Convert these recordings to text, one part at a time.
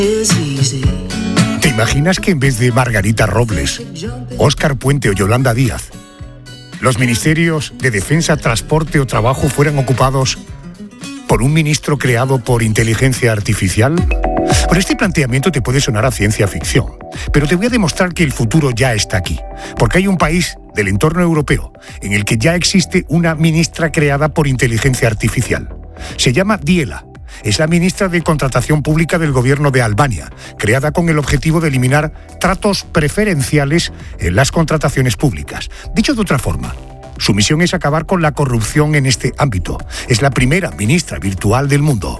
¿Te imaginas que en vez de Margarita Robles, Óscar Puente o Yolanda Díaz, los ministerios de Defensa, Transporte o Trabajo fueran ocupados por un ministro creado por inteligencia artificial? Por este planteamiento te puede sonar a ciencia ficción, pero te voy a demostrar que el futuro ya está aquí, porque hay un país del entorno europeo en el que ya existe una ministra creada por inteligencia artificial. Se llama Diela. Es la ministra de Contratación Pública del gobierno de Albania, creada con el objetivo de eliminar tratos preferenciales en las contrataciones públicas. Dicho de otra forma, su misión es acabar con la corrupción en este ámbito. Es la primera ministra virtual del mundo.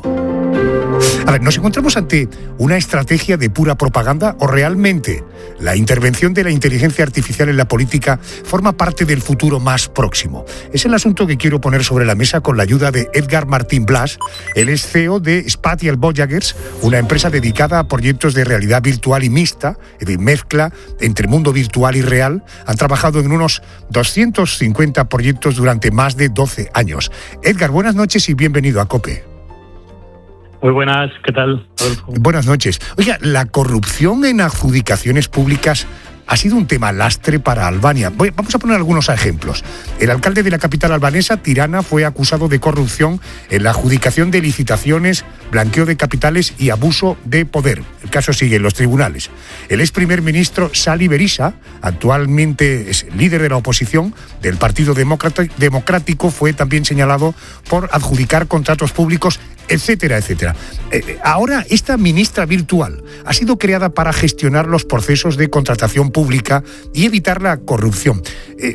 A ver, ¿nos encontramos ante una estrategia de pura propaganda o realmente la intervención de la inteligencia artificial en la política forma parte del futuro más próximo? Es el asunto que quiero poner sobre la mesa con la ayuda de Edgar Martín Blas. Él es CEO de Spatial Voyagers, una empresa dedicada a proyectos de realidad virtual y mixta, de mezcla entre mundo virtual y real. Han trabajado en unos 250 proyectos durante más de 12 años. Edgar, buenas noches y bienvenido a COPE. Muy buenas, ¿qué tal, Adolfo? Buenas noches. Oiga, la corrupción en adjudicaciones públicas ha sido un tema lastre para Albania. Vamos a poner algunos ejemplos. El alcalde de la capital albanesa, Tirana, fue acusado de corrupción en la adjudicación de licitaciones, blanqueo de capitales y abuso de poder. El caso sigue en los tribunales. El ex primer ministro Sali Berisha, actualmente es líder de la oposición del Partido Democrático, fue también señalado por adjudicar contratos públicos, etcétera, etcétera. Ahora, esta ministra virtual ha sido creada para gestionar los procesos de contratación pública y evitar la corrupción.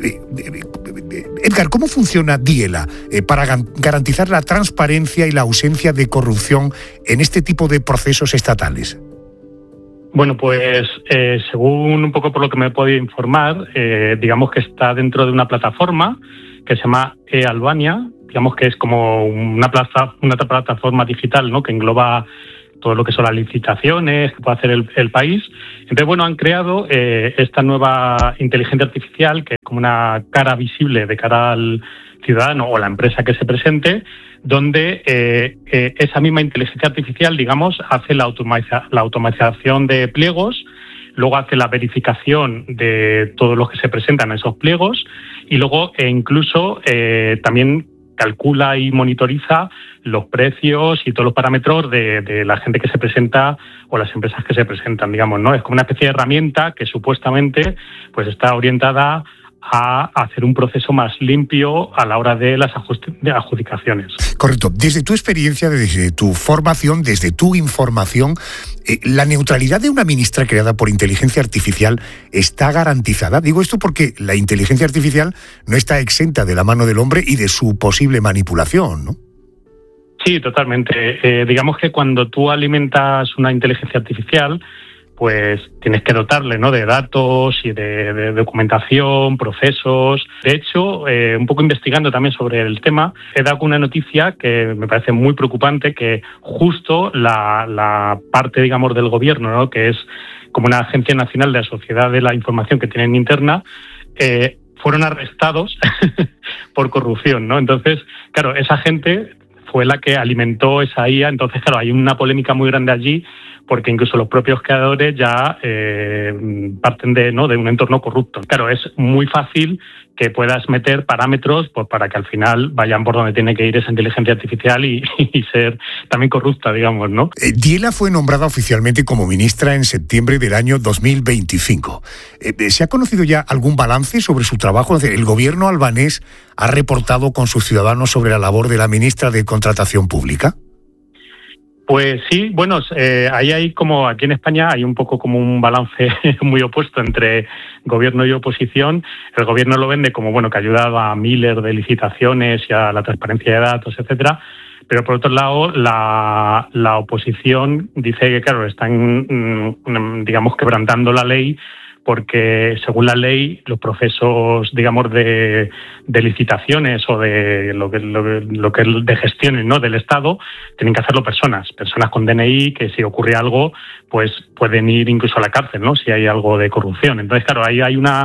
Edgar, ¿cómo funciona Diela para garantizar la transparencia y la ausencia de corrupción en este tipo de procesos estatales? Bueno, pues según un poco por lo que me he podido informar, digamos que está dentro de una plataforma que se llama eAlbania, digamos que es como una plataforma digital, ¿no?, que engloba todo lo que son las licitaciones que puede hacer el país. Entonces, bueno, han creado esta nueva inteligencia artificial, que es como una cara visible de cara al ciudadano o la empresa que se presente, donde esa misma inteligencia artificial, digamos, hace la automatización de pliegos, luego hace la verificación de todos los que se presentan a esos pliegos y luego incluso también calcula y monitoriza los precios y todos los parámetros de la gente que se presenta o las empresas que se presentan, digamos, ¿no? Es como una especie de herramienta que supuestamente pues está orientada a hacer un proceso más limpio a la hora de las adjudicaciones. Correcto. Desde tu experiencia, desde tu formación, desde tu información, ¿la neutralidad de una ministra creada por inteligencia artificial está garantizada? Digo esto porque la inteligencia artificial no está exenta de la mano del hombre y de su posible manipulación, ¿no? Sí, totalmente. Digamos que cuando tú alimentas una inteligencia artificial, pues tienes que dotarle, ¿no?, de datos y de documentación, procesos. De hecho, un poco investigando también sobre el tema, he dado una noticia que me parece muy preocupante, que justo la parte, digamos, del gobierno, ¿no?, que es como una agencia nacional de la sociedad de la información que tienen interna, fueron arrestados por corrupción, ¿no? Entonces, claro, esa gente fue la que alimentó esa IA. Entonces, claro, hay una polémica muy grande allí, porque incluso los propios creadores ya parten de un entorno corrupto. Claro, es muy fácil que puedas meter parámetros pues, para que al final vayan por donde tiene que ir esa inteligencia artificial y ser también corrupta, digamos, ¿no? Diela fue nombrada oficialmente como ministra en septiembre del año 2025. ¿Se ha conocido ya algún balance sobre su trabajo? Es decir, ¿el gobierno albanés ha reportado con sus ciudadanos sobre la labor de la ministra de Contratación Pública? Pues sí, bueno, ahí hay como, aquí en España hay un poco como un balance muy opuesto entre gobierno y oposición. El gobierno lo vende como, bueno, que ha ayudado a miles de licitaciones y a la transparencia de datos, etcétera. Pero por otro lado, la oposición dice que, claro, están, digamos, quebrantando la ley, porque según la ley los procesos, digamos, de licitaciones o de lo que es de gestiones, ¿no?, del Estado, tienen que hacerlo personas con DNI, que si ocurre algo, pues pueden ir incluso a la cárcel, ¿no?, si hay algo de corrupción. Entonces, claro, ahí hay una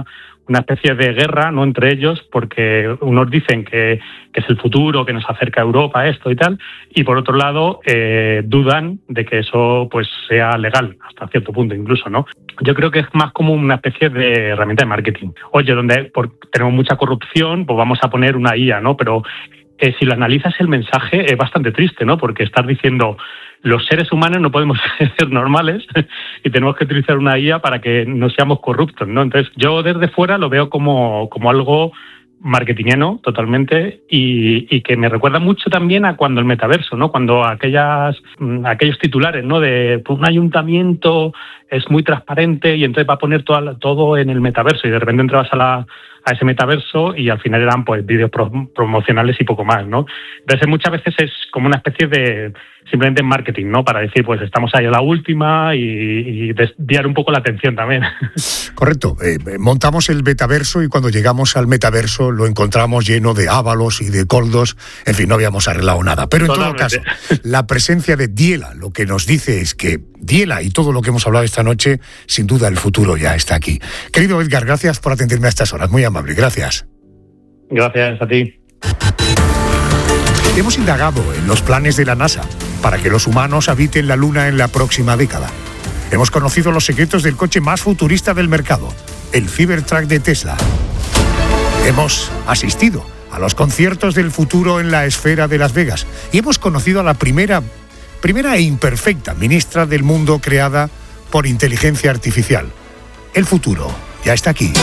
una especie de guerra, ¿no?, entre ellos, porque unos dicen que es el futuro, que nos acerca a Europa esto y tal, y por otro lado dudan de que eso pues sea legal, hasta cierto punto incluso, ¿no? Yo creo que es más como una especie de herramienta de marketing. Oye, donde tenemos mucha corrupción, pues vamos a poner una IA, ¿no? Pero si lo analizas, el mensaje es bastante triste, ¿no? Porque estás diciendo, los seres humanos no podemos ser normales y tenemos que utilizar una IA para que no seamos corruptos, ¿no? Entonces, yo desde fuera lo veo como algo marketingiano totalmente y que me recuerda mucho también a cuando el metaverso, ¿no? Cuando aquellos titulares, ¿no?, de pues, un ayuntamiento es muy transparente y entonces va a poner todo en el metaverso, y de repente entrabas a ese metaverso y al final eran pues vídeos promocionales y poco más, ¿no? Entonces muchas veces es como una especie de simplemente marketing, ¿no? Para decir, pues estamos ahí a la última y desviar un poco la atención también. Correcto. Montamos el metaverso y cuando llegamos al metaverso lo encontramos lleno de ábalos y de coldos. En fin, no habíamos arreglado nada. Pero en todo caso, la presencia de Diela lo que nos dice es que Diela y todo lo que hemos hablado esta noche, sin duda el futuro ya está aquí. Querido Edgar, gracias por atenderme a estas horas. Muy amable, gracias. Gracias a ti. Hemos indagado en los planes de la NASA para que los humanos habiten la Luna en la próxima década. Hemos conocido los secretos del coche más futurista del mercado, el Cybertruck de Tesla. Hemos asistido a los conciertos del futuro en la esfera de Las Vegas y hemos conocido a la primera e imperfecta ministra del mundo creada por inteligencia artificial. El futuro ya está aquí.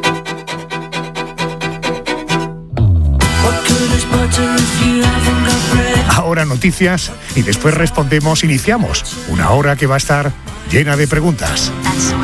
Ahora noticias y después iniciamos una hora que va a estar llena de preguntas.